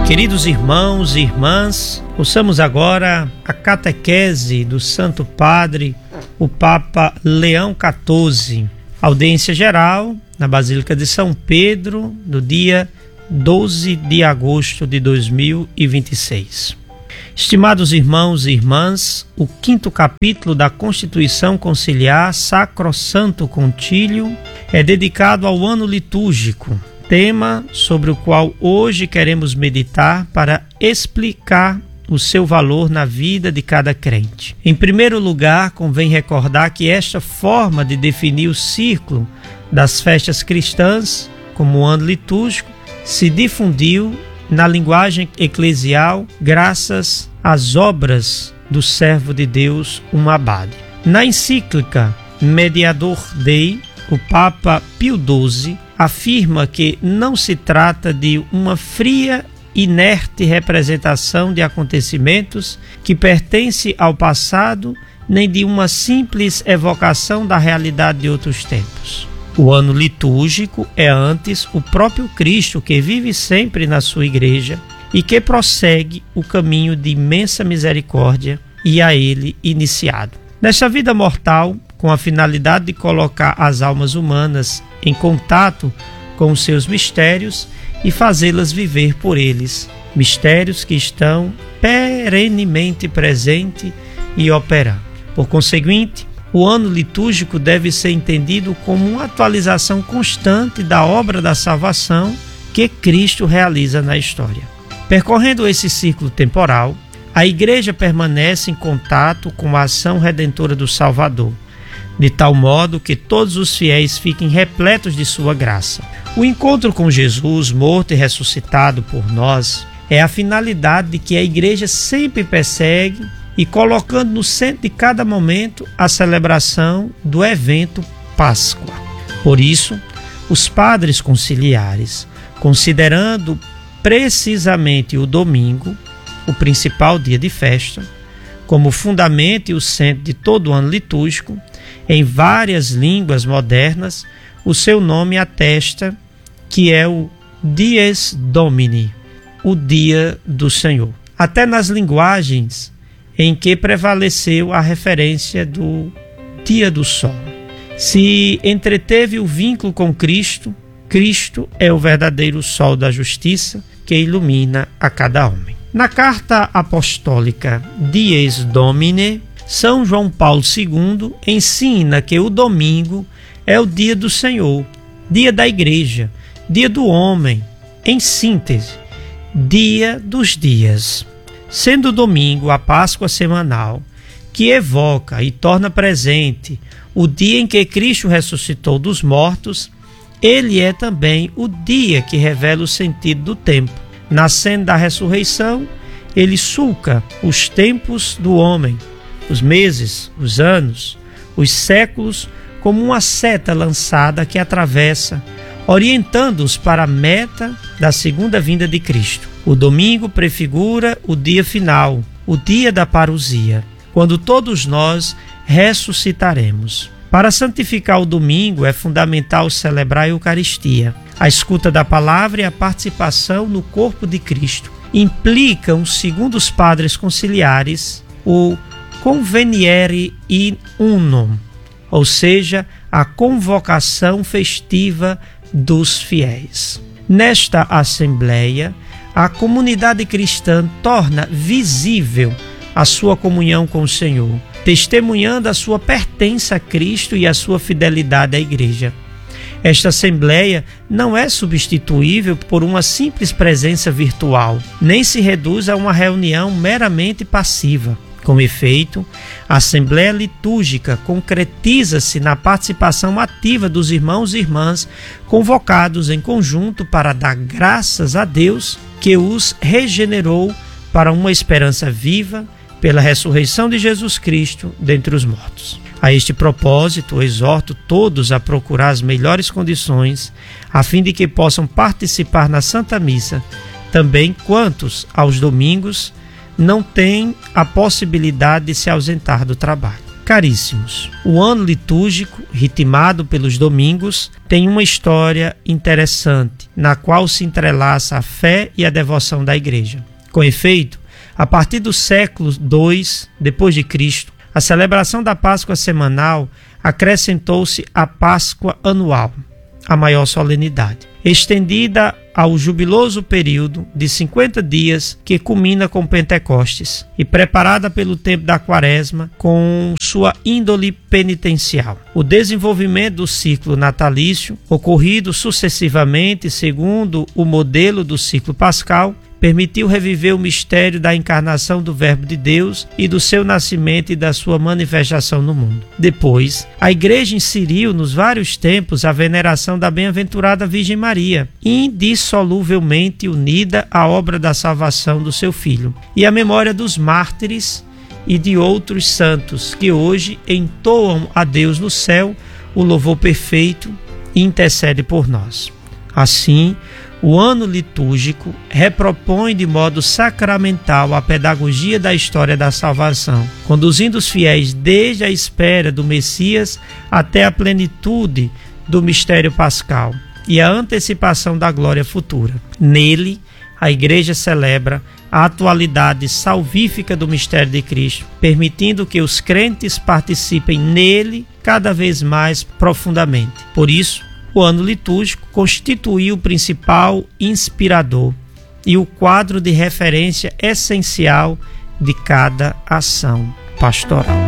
Queridos irmãos e irmãs, ouçamos agora a catequese do Santo Padre, o Papa Leão XIV, audiência geral na Basílica de São Pedro, no dia 12 de agosto de 2026. Estimados irmãos e irmãs, o 5º capítulo da Constituição Conciliar Sacrosanto Concílio é dedicado ao ano litúrgico, tema sobre o qual hoje queremos meditar para explicar o seu valor na vida de cada crente. Em primeiro lugar, convém recordar que esta forma de definir o ciclo das festas cristãs como ano litúrgico se difundiu na linguagem eclesial graças às obras do servo de Deus, um abade. Na encíclica Mediator Dei, o Papa Pio XII afirma que não se trata de uma fria, inerte representação de acontecimentos que pertence ao passado, nem de uma simples evocação da realidade de outros tempos. O ano litúrgico é antes o próprio Cristo que vive sempre na sua igreja e que prossegue o caminho de imensa misericórdia e a ele iniciado. Nesta vida mortal, com a finalidade de colocar as almas humanas em contato com os seus mistérios e fazê-las viver por eles, mistérios que estão perenemente presentes e operando. Por conseguinte, o ano litúrgico deve ser entendido como uma atualização constante da obra da salvação que Cristo realiza na história. Percorrendo esse ciclo temporal, a Igreja permanece em contato com a ação redentora do Salvador, de tal modo que todos os fiéis fiquem repletos de sua graça. O encontro com Jesus, morto e ressuscitado por nós, é a finalidade de que a Igreja sempre persegue e colocando no centro de cada momento a celebração do evento Páscoa. Por isso, os padres conciliares, considerando precisamente o domingo, o principal dia de festa, como fundamento e o centro de todo o ano litúrgico, em várias línguas modernas, o seu nome atesta que é o Dies Domini, o dia do Senhor. Até nas linguagens em que prevaleceu a referência do dia do sol. Se entreteve o vínculo com Cristo, Cristo é o verdadeiro sol da justiça que ilumina a cada homem. Na carta apostólica Dies Domini, São João Paulo II ensina que o domingo é o dia do Senhor, dia da igreja, dia do homem, em síntese, dia dos dias. Sendo o domingo a Páscoa semanal, que evoca e torna presente o dia em que Cristo ressuscitou dos mortos, ele é também o dia que revela o sentido do tempo. Nascendo da ressurreição, ele sulca os tempos do homem, os meses, os anos, os séculos, como uma seta lançada que atravessa, orientando-os para a meta da segunda vinda de Cristo. O domingo prefigura o dia final, o dia da parousia, quando todos nós ressuscitaremos. Para santificar o domingo é fundamental celebrar a Eucaristia. A escuta da palavra e a participação no corpo de Cristo implicam, segundo os padres conciliares, o conveniere in unum, ou seja, a convocação festiva dos fiéis. Nesta assembleia, a comunidade cristã torna visível a sua comunhão com o Senhor, testemunhando a sua pertença a Cristo e a sua fidelidade à Igreja. Esta assembleia não é substituível por uma simples presença virtual, nem se reduz a uma reunião meramente passiva. Com efeito, a Assembleia Litúrgica concretiza-se na participação ativa dos irmãos e irmãs convocados em conjunto para dar graças a Deus que os regenerou para uma esperança viva pela ressurreição de Jesus Cristo dentre os mortos. A este propósito, exorto todos a procurar as melhores condições a fim de que possam participar na Santa Missa, também quantos aos domingos não têm a possibilidade de se ausentar do trabalho. Caríssimos, o ano litúrgico, ritmado pelos domingos, tem uma história interessante, na qual se entrelaça a fé e a devoção da Igreja. Com efeito, a partir do século II depois de Cristo, a celebração da Páscoa semanal acrescentou-se à Páscoa anual, a maior solenidade, estendida ao jubiloso período de 50 dias que culmina com Pentecostes e preparada pelo tempo da Quaresma com sua índole penitencial. O desenvolvimento do ciclo natalício, ocorrido sucessivamente segundo o modelo do ciclo pascal, permitiu reviver o mistério da encarnação do Verbo de Deus e do seu nascimento e da sua manifestação no mundo. Depois, a Igreja inseriu nos vários tempos a veneração da bem-aventurada Virgem Maria, indissoluvelmente unida à obra da salvação do seu Filho, e a memória dos mártires e de outros santos que hoje entoam a Deus no céu o louvor perfeito e intercede por nós. Assim, o ano litúrgico repropõe de modo sacramental a pedagogia da história da salvação, conduzindo os fiéis desde a espera do Messias até a plenitude do mistério pascal e a antecipação da glória futura. Nele, a Igreja celebra a atualidade salvífica do mistério de Cristo, permitindo que os crentes participem nele cada vez mais profundamente. Por isso, o ano litúrgico constituiu o principal inspirador e o quadro de referência essencial de cada ação pastoral.